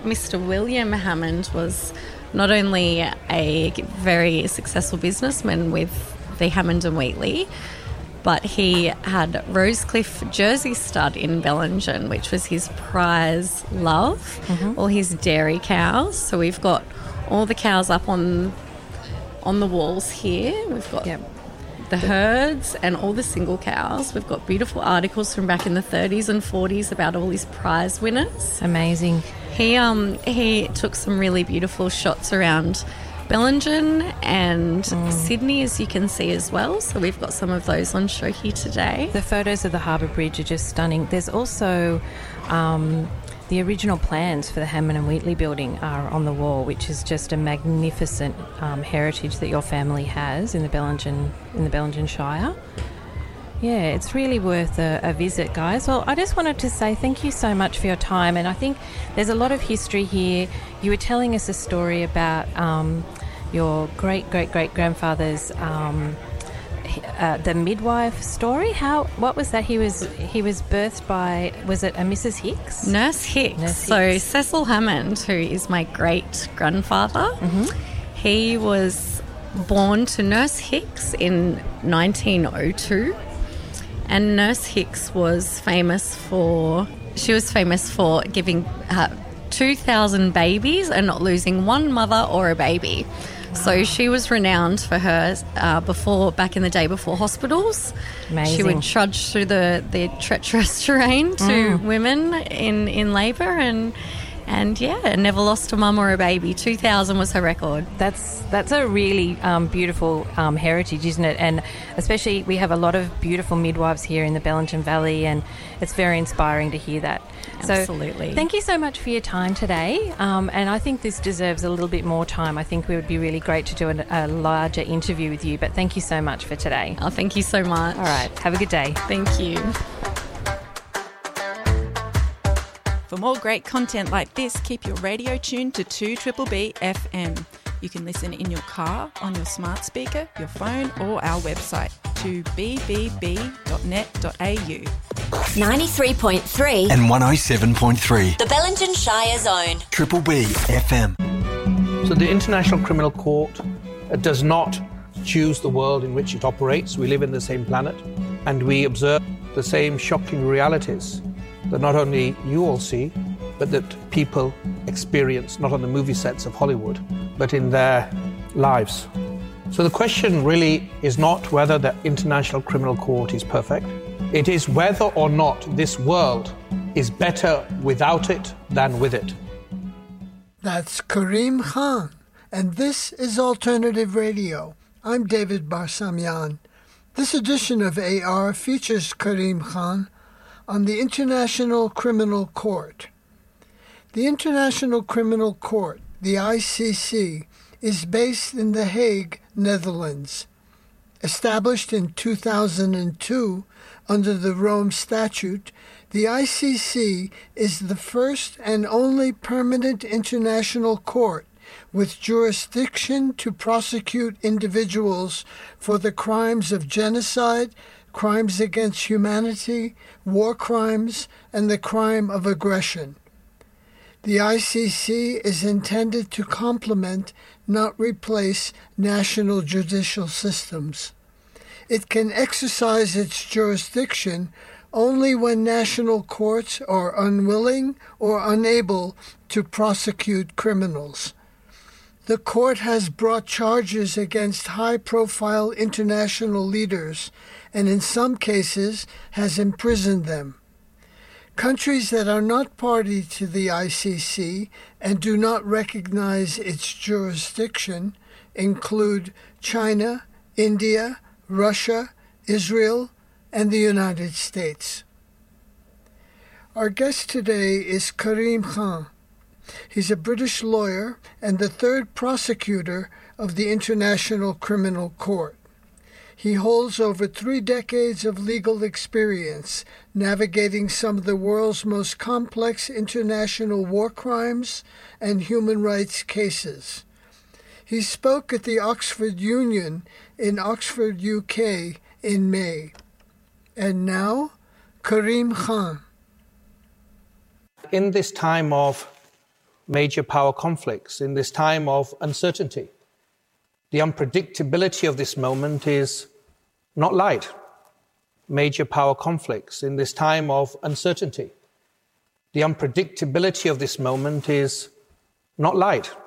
Mr. William Hammond was not only a very successful businessman with the Hammond and Wheatley, but he had Rosecliff Jersey Stud in Bellingen, which was his prize love, all his dairy cows. So we've got all the cows up on the walls here. We've got the herds and all the single cows. We've got beautiful articles from back in the 30s and 40s about all his prize winners. Amazing. He took some really beautiful shots around Bellingen and Sydney, as you can see as well. So we've got some of those on show here today. The photos of the Harbour Bridge are just stunning. There's also the original plans for the Hammond and Wheatley building are on the wall, which is just a magnificent heritage that your family has in the Bellingen Shire. Yeah, it's really worth a visit, guys. Well, I just wanted to say thank you so much for your time, and I think there's a lot of history here. You were telling us a story about your great-great-great-grandfather's the midwife story. What was that? He was birthed by, was it a Mrs. Hicks? Nurse Hicks. So Cecil Hammond, who is my great-grandfather, he was born to Nurse Hicks in 1902. And Nurse Hicks was famous for giving 2,000 babies and not losing one mother or a baby. Wow. So she was renowned for her back in the day before hospitals. Amazing. She would trudge through the treacherous terrain to women in labour and never lost a mum or a baby. 2,000 was her record. That's a really beautiful heritage, isn't it? And especially we have a lot of beautiful midwives here in the Bellingen Valley, and it's very inspiring to hear that. Absolutely. So thank you so much for your time today. And I think this deserves a little bit more time. I think it would be really great to do a larger interview with you, but thank you so much for today. Oh, thank you so much. All right. Have a good day. Thank you. For more great content like this, keep your radio tuned to 2BBB FM. You can listen in your car, on your smart speaker, your phone, or our website, 2bbb.net.au. 93.3 and 107.3. The Bellingen Shire Zone. Triple B FM. So the International Criminal Court does not choose the world in which it operates. We live in the same planet, and we observe the same shocking realities that not only you all see, but that people experience not on the movie sets of Hollywood, but in their lives. So the question really is not whether the International Criminal Court is perfect. It is whether or not this world is better without it than with it. That's Karim Khan, and this is Alternative Radio. I'm David Barsamian. This edition of AR features Karim Khan on the International Criminal Court. The International Criminal Court, the ICC, is based in The Hague, Netherlands. Established in 2002 under the Rome Statute, the ICC is the first and only permanent international court with jurisdiction to prosecute individuals for the crimes of genocide, crimes against humanity, war crimes, and the crime of aggression. The ICC is intended to complement, not replace, national judicial systems. It can exercise its jurisdiction only when national courts are unwilling or unable to prosecute criminals. The court has brought charges against high-profile international leaders and in some cases has imprisoned them. Countries that are not party to the ICC and do not recognize its jurisdiction include China, India, Russia, Israel, and the United States. Our guest today is Karim Khan. He's a British lawyer and the third prosecutor of the International Criminal Court. He holds over 3 decades of legal experience navigating some of the world's most complex international war crimes and human rights cases. He spoke at the Oxford Union in Oxford, UK in May. And now, Karim Khan. In this time of major power conflicts in this time of uncertainty. The unpredictability of this moment is not light. Major power conflicts in this time of uncertainty. The unpredictability of this moment is not light.